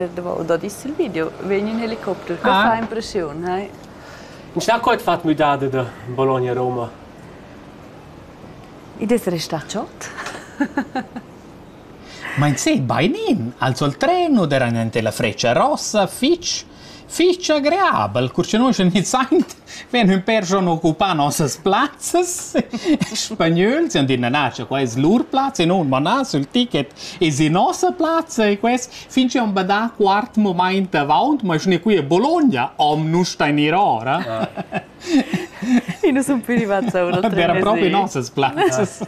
Da disse il video, vegni in helicopter, che fa impressione, Non c'è qualche fatto mudata da Bologna a Roma? Ed essere stato Ma in sé, beinin, alzo il treno, deraniente la freccia rossa, fitch agreabel, curce noi c'è iniziante, vengono in persona occupare nostre plazzas, spagnoli, si hanno detto, no, qua è l'ur plazza, e non, ma no, sul ticket, è la nostra plazza, e questo, finché un badà quarto momento avanti, ma c'è qui a Bologna, non sta in errore. Io non sono più arrivata ora. Era proprio in nostre plazzas.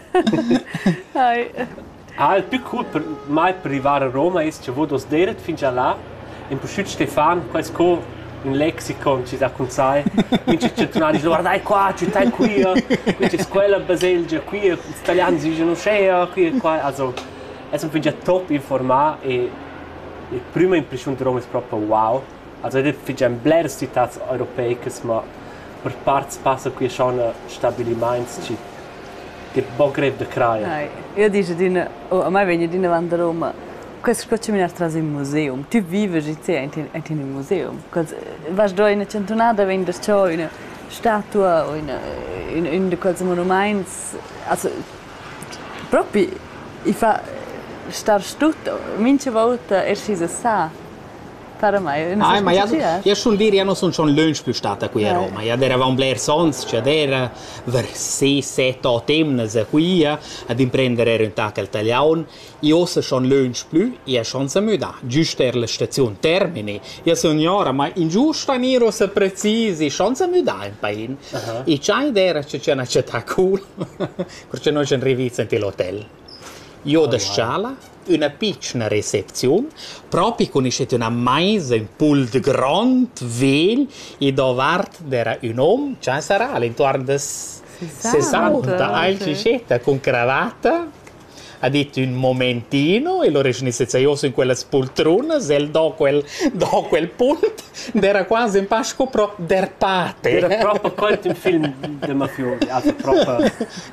Il più cool mai per arrivare a Roma è che voi dos deret finché là, in Pusciut Stefan, questo in lexicon ci sa consai, quindi c'è tornare dice guardai qua, ci stai qui, qui c'è quella baselgia, qui gli italiani dicono c'è, qui e qua, also è un finché top informato e la prima impressione di Roma è proprio wow, also è finché un blair città europea ma per parte passa qui a un stabilimento che è greve da craia. Io dico, a me viene di davanti a Roma, questo che mi ha traso in museum. Tu vivi in un museum. Vai da in una centonata, vedi una statua o in quei monumenti. Also, proprio, fa star tutto. Mince volta è sceso sa. Per me, ma io sono dire, io non sono un lunch più stata qui a Roma. Io eravamo Blair Sons, cioè era per 6, 7, 8 anni qui ad imprendere un tacco italiano. Io sono un lunch più, io sono a Muda, giusto per la stazione Termini. Io sono ora, ma in giusto a nero se precisi, sono a Muda in paese. E c'è idea che c'è una città cool, perché noi c'è un rivizzo nell'hotel. Io da scala, una piccola recepzione, proprio conoscete una maisa in pool de grand vel e davanti era un uomo, già sarà intorno a 60, alcicetta con cravatta. Ha detto un momentino e loro sono io in quella poltrona, e do quel punto, era quasi un po' scopro derpate. Era proprio quel un film di mafiosi, also proprio.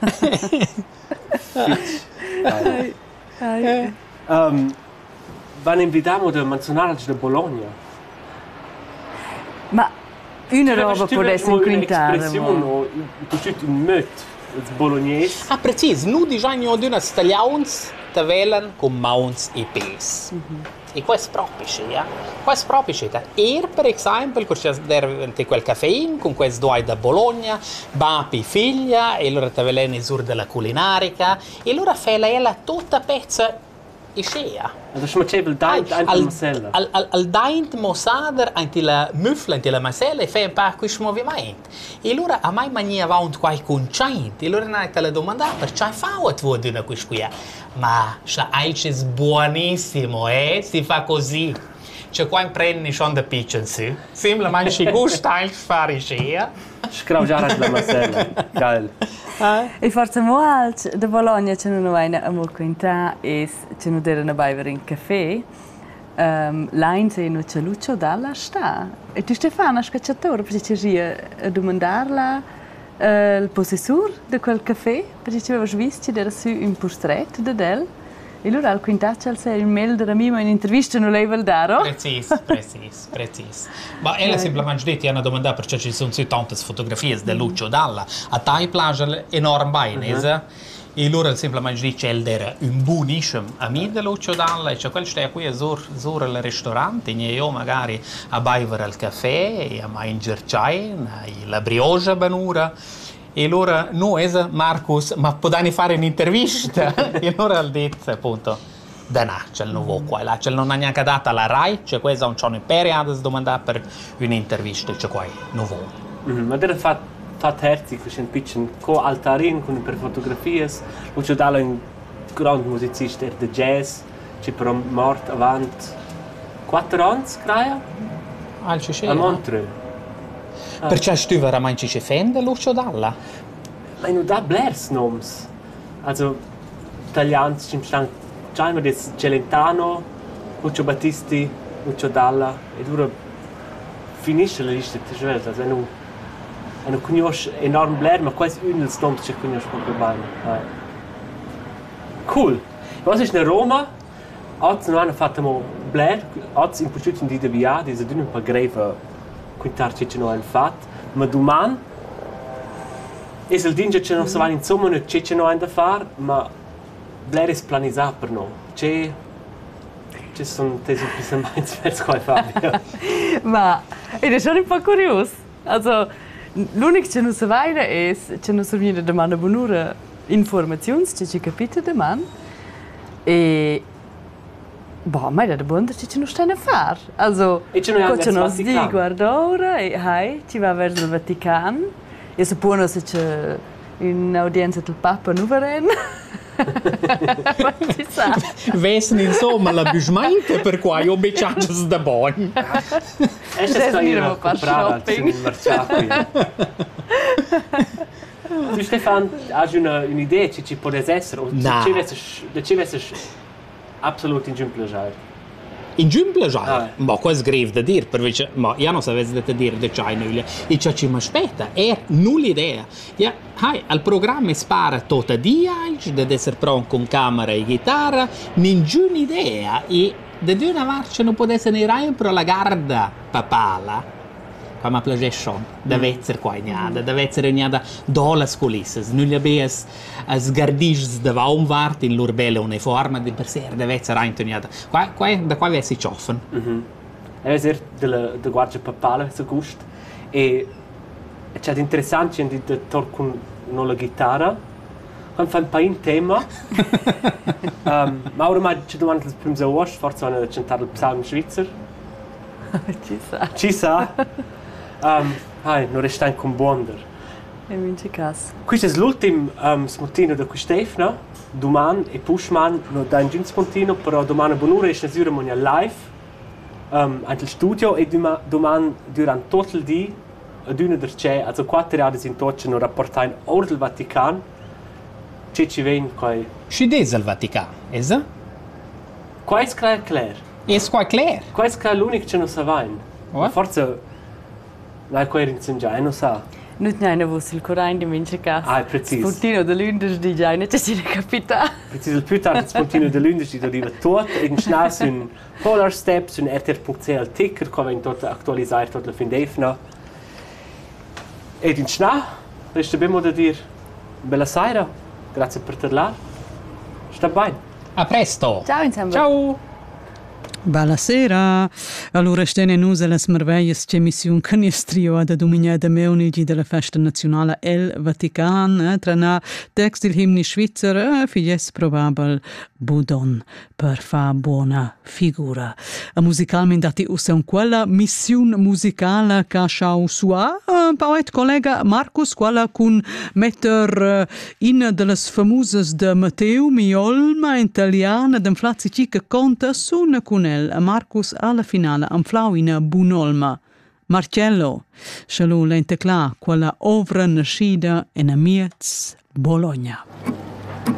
Vanno invitiamo da menzionare da Bologna. Ma una roba potesse inquintare. Un'espressione, un mot bolognese. Ah, preciso, noi diciamo di una staglions che velan con mounts e pes. E questo proprio c'è, questo proprio c'è. Per esempio, c'è quel caffè con questo due da Bologna, papi figlia, e allora te velene sur della culinarica, e allora fa la tutta pezza e scea. Also schmeckt il daint anche masella. Al daint mosader anche la muffla anche la masella e fa un po' questo movimento. E allora a mai mania va un quai concente. E allora non te la domanda per c'è fawat vuol dire questo qui. Ma c'è alce buonissimo, si fa così. C'è qua in prendi schon da pitchen su. Semplicemente ci gusta anche fare scea. Scraugiare la masella. Geil. E forse molto da Bologna c'è una vaina a Molquinta e c'è una della baiver in caffè. L'Ain c'è una Lucio Dalla sta. E tu Stefano, scacciatore, perché ci a domandarla il possessore di quel caffè, perché ci aveva visto che era su un portretto di Del. E allora al quintaccio c'è il mail da Ramiro in intervista non lei vuol dare? Preciso. Ma ella semplicemente detto, hanno domandato perché ci sono tante fotografie di Lucio Dalla a tai plage enorme bainese. E allora semplicemente dice che era un buonissimo amico di Lucio Dalla e c'è quel che qui sur il ristorante, e io magari a bere il caffè e a mangiare chai, la brioche benura. E allora noi, Marcus, ma potete fare un'intervista? E allora ha detto appunto, da no, c'è il nuovo qua, là, c'è non ha neanche data la RAI, c'è questa un c'è imperiale da domandare per un'intervista, c'è qua nuovo. Ma deve fare terzi, c'è un piccolo co-altarin con per fotografie, Lucio Dalla è un grande musicista di jazz, c'è però morto avanti 4 anni, credo? A Montreux. Perché tu veramente ci fan di Lucio Dalla? Ma non da Blairs noms. Also, italiani ci stanno già Celentano, Lucio Battisti, Lucio Dalla, e ora finisce la lista di scelta. Also, non conosce enorme Blair, ma quasi uno dei nomi che conosce proprio bene. Cool. Was ist in Roma? Oggi non hanno fatto mo Blair, oggi in pusciuti di via, di un po' greve quintar che non hanno fatto, ma domani è il dinge che non si va insomma non c'è che non hanno da fare, ma Blair è planizzato per noi. Ci sono tesi pisamenti per quale Fabio. Ma ed è schon un po' curioso. Also, l'unico che non si vede è che non si viene da mano buonura informazioni, che ci capite da man. E boh, ma è da buona che ci non stanno a fare. Also, cosa non si dice, guarda ora, e hai, ci va verso il Vaticano. E suppone se c'è un'audienza del Papa non verrà. Ma ci sa. Vesen insomma l'abusmento per cui io becciaggio da buon. E se stai a comprare in mercato. Tu Stefan, hai un'idea che ci può essere? O ci vesse absolut in giumpleggiare? In giumpleggiare? Ma questo è grave da dire, perché io non sapevo da dire di ciò nulla. E ciò ci mi aspetta è nulla idea. Ja, al programma spara tutta dia, deve essere pronto con camera e chitarra, nessuna idea. E da una marcia non può essere neanche per la garda papala. Come a piace schon, deve essere qua ignada, deve essere ignada dolle scolisses, non gli abbias sgardis da vaumvart in lor bella uniforme di per sé, deve essere anche ignada. Da qua deve essere cioffen. Deve essere della guardia papale, se gusta. E c'è interessante di tor con la chitarra, quando fa un po' in tema. Ma ormai ci domanda il primo giorno, forse vanno a cantare il psalmo svizzero. Ci sa? Non resta con Bonder. In vince caso. Questo è l'ultimo spontino di Stefano. Domani e Pushman non dà un spontino, però domani buon'ora è una ceremonia live anche il studio e domani durante tutto il giorno ad una der c'è, also 4 ore in tutto non rapportano ora del Vaticano. C'è ci viene qua. Ci dese il Vaticano, esa? Qua è chiaro. È qua chiaro? Qua è l'unico che non sa va. Forse la coerenza già, non sa. Non c'è una voce il Corain di vince caso. Preciso. Spontino dell'undici di già, non c'è una capità. Preciso, più tardi spontino dell'undici di arriva tutto, e in schnell un Polar Steps, un RTR.cl ticker, che va in tutto attualizzare tutto la fin d'Efna. E in schnell, resta abbiamo da dire, bella sera, grazie per parlare. Sta bene. A presto. Ciao insieme. Ciao. Buonasera. Allora stene nus alle merveglias c'emissiun canestrio ad dominia de meunigi della festa nazionale El Vatican, trana textil himni svizzer, figlies probabel budon per fa buona figura. A musicalmente dati usan quella missione musicale che schau sua, poet collega Marcus quella con metter in delle famoses de Matteo Miolma italiana dem flazzi che conta sun con Marcus alla finale am Flauina Bunolma. Marcello, shalom lente clar, quella ovra nascida in Amiez, Bologna.